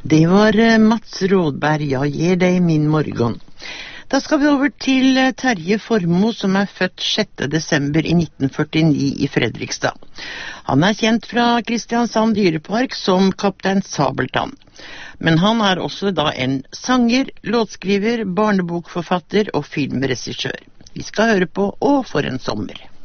Det var Mats Rådberg, jeg gir deg min morgen. Da skal vi over til Terje Formoe, som født 6. desember i 1949 i Fredrikstad. Han kjent fra Kristiansand dyrepark som Kaptein Sabeltann. Men han også da en sanger, låtskriver, barnebokforfatter og filmregissør. Vi skal høre på Å for en sommer.